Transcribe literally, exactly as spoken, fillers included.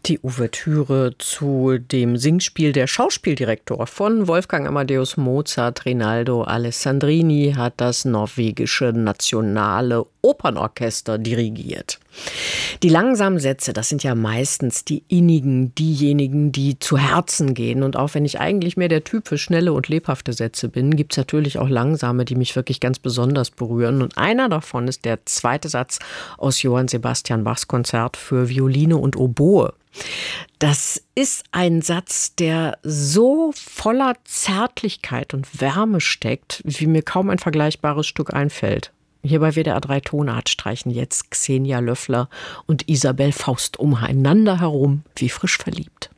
Die Ouvertüre zu dem Singspiel Der Schauspieldirektor von Wolfgang Amadeus Mozart. Rinaldo Alessandrini hat das norwegische Nationale Opernorchester dirigiert. Die langsamen Sätze, das sind ja meistens die innigen, diejenigen, die zu Herzen gehen. Und auch wenn ich eigentlich mehr der Typ für schnelle und lebhafte Sätze bin, gibt es natürlich auch langsame, die mich wirklich ganz besonders berühren. Und einer davon ist der zweite Satz aus Johann Sebastian Bachs Konzert für Violine und Oboe. Das ist ein Satz, der so voller Zärtlichkeit und Wärme steckt, wie mir kaum ein vergleichbares Stück einfällt. Hier bei W D R drei Tonart streichen jetzt Xenia Löffler und Isabel Faust umeinander herum wie frisch verliebt.